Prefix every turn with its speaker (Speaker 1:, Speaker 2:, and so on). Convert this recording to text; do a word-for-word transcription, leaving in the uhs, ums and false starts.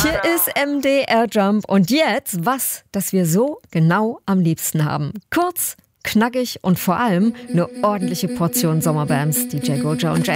Speaker 1: Hier ist M D R Jump und jetzt was, das wir so genau am liebsten haben. Kurz, knackig und vor allem eine ordentliche Portion Sommerbams. D J Goja und Jay.